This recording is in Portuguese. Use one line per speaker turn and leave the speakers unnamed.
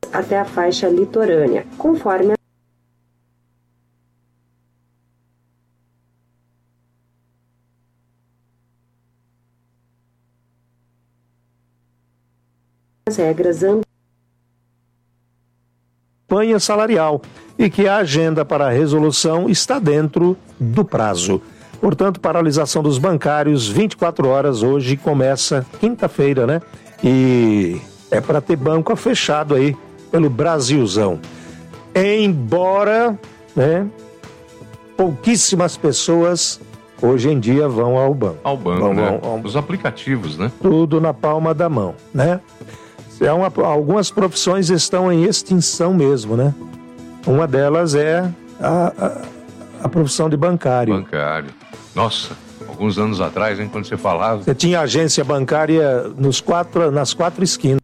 até a faixa litorânea, conforme as regras
campanha salarial e que a agenda para a resolução está dentro do prazo. Portanto, paralisação dos bancários 24 horas hoje começa quinta-feira, né? E é para ter banco fechado aí pelo Brasilzão. Embora, né, pouquíssimas pessoas hoje em dia vão ao banco.
Ao banco, né? Os aplicativos, né?
Tudo na palma da mão, né? Algumas profissões estão em extinção mesmo, né? Uma delas é a profissão de bancário.
Bancário. Nossa, alguns anos atrás, hein, quando você falava...
Você tinha agência bancária nas quatro esquinas.